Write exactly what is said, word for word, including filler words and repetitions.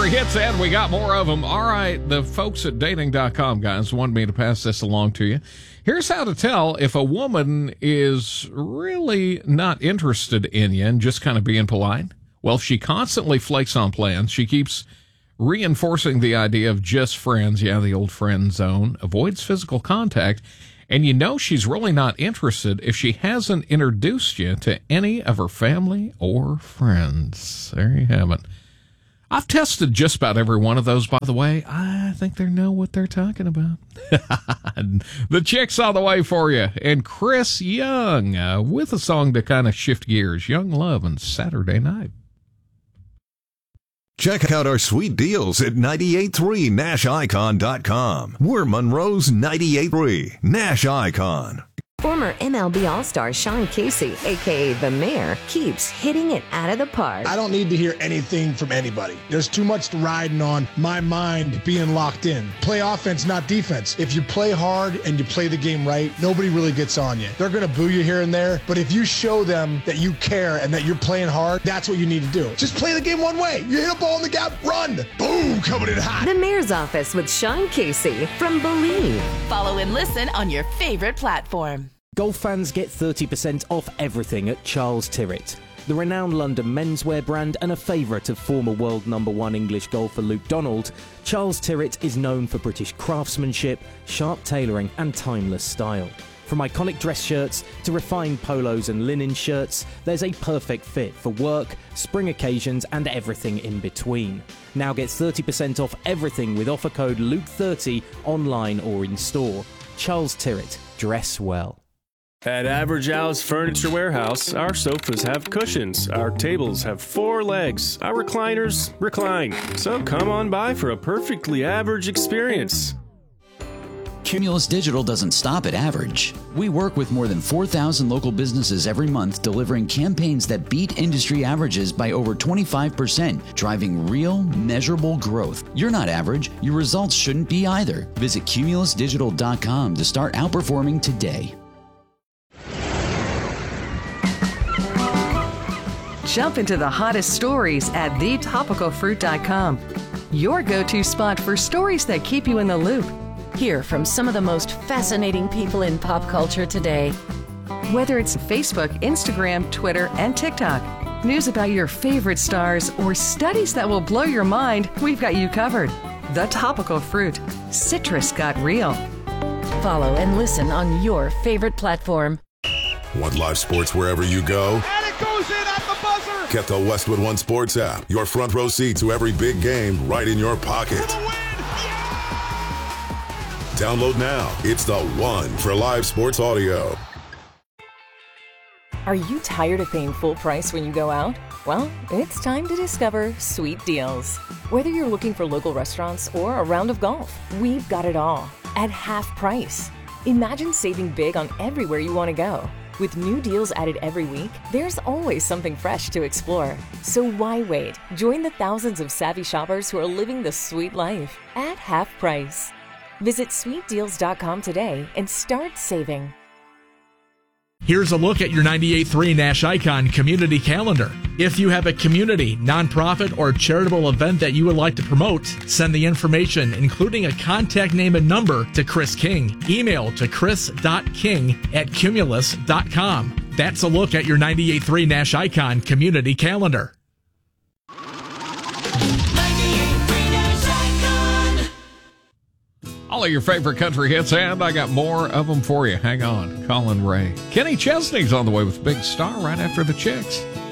country hits, and we got more of them. All right, the folks at dating dot com, guys, wanted me to pass this along to you. Here's how to tell if a woman is really not interested in you and just kind of being polite. Well, if she constantly flakes on plans, she keeps reinforcing the idea of just friends, yeah, the old friend zone, avoids physical contact, and you know she's really not interested if she hasn't introduced you to any of her family or friends. There you have it. I've tested just about every one of those, by the way. I think they know what they're talking about. The chick's on the way for you. And Chris Young uh, with a song to kind of shift gears. Young Love on Saturday night. Check out our sweet deals at ninety-eight point three Nash Icon dot com. We're Monroe's ninety-eight point three Nash Icon. Former M L B All-Star Sean Casey, a k a. The Mayor, keeps hitting it out of the park. I don't need to hear anything from anybody. There's too much riding on my mind being locked in. Play offense, not defense. If you play hard and you play the game right, nobody really gets on you. They're going to boo you here and there, but if you show them that you care and that you're playing hard, that's what you need to do. Just play the game one way. You hit a ball in the gap, run. Boom, coming in hot. The Mayor's Office with Sean Casey from Believe. Follow and listen on your favorite platform. Golf fans get thirty percent off everything at Charles Tyrwhitt. The renowned London menswear brand and a favourite of former world number one English golfer Luke Donald, Charles Tyrwhitt is known for British craftsmanship, sharp tailoring and timeless style. From iconic dress shirts to refined polos and linen shirts, there's a perfect fit for work, spring occasions and everything in between. Now get thirty percent off everything with offer code Luke thirty online or in store. Charles Tyrwhitt, dress well. At Average Al's Furniture Warehouse, our sofas have cushions, our tables have four legs, our recliners recline. So come on by for a perfectly average experience. Cumulus Digital doesn't stop at average. We work with more than four thousand local businesses every month, delivering campaigns that beat industry averages by over twenty-five percent, driving real, measurable growth. You're not average. Your results shouldn't be either. Visit cumulus digital dot com to start outperforming today. Jump into the hottest stories at the topical fruit dot com. Your go-to spot for stories that keep you in the loop. Hear from some of the most fascinating people in pop culture today. Whether it's Facebook, Instagram, Twitter, and TikTok, news about your favorite stars, or studies that will blow your mind, we've got you covered. The Topical Fruit. Citrus got real. Follow and listen on your favorite platform. Want live sports wherever you go? And it goes in at the buzzer! Get the Westwood One Sports app. Your front row seat to every big game right in your pocket. Download now. It's the one for live sports audio. Are you tired of paying full price when you go out? Well, it's time to discover Sweet Deals. Whether you're looking for local restaurants or a round of golf, we've got it all at half price. Imagine saving big on everywhere you want to go. With new deals added every week, there's always something fresh to explore. So why wait? Join the thousands of savvy shoppers who are living the sweet life at half price. Visit sweet deals dot com today and start saving. Here's a look at your ninety-eight point three Nash Icon Community Calendar. If you have a community, nonprofit, or charitable event that you would like to promote, send the information, including a contact name and number, to Chris King. Email to chris dot king at cumulus dot com. That's a look at your ninety-eight point three Nash Icon Community Calendar. All of your favorite country hits, and I got more of them for you. Hang on. Colin Ray. Kenny Chesney's on the way with Big Star right after the Chicks.